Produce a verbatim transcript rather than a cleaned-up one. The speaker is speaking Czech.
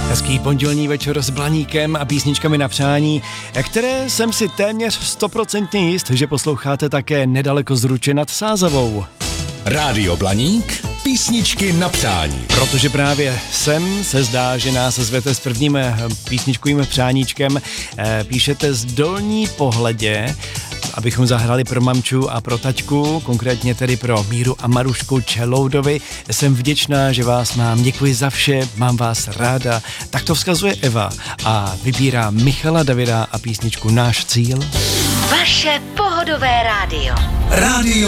Hezký pondělní večer s Blaníkem a písničkami na přání, které jsem si téměř stoprocentně jist, že posloucháte také nedaleko z Ruče nad Sázavou. Rádio Blaník, písničky na přání. Protože právě sem se zdá, že nás zvete s prvním písničkovým přáníčkem. Píšete z Dolní Pohledě, abychom zahrali pro mamču a pro taťku, konkrétně tedy pro Míru a Marušku Čeloudovi. Jsem vděčná, že vás mám, děkuji za vše, mám vás ráda. Tak to vzkazuje Eva a vybírá Michala Davida a písničku Náš cíl. Vaše pohodové rádio. Rádio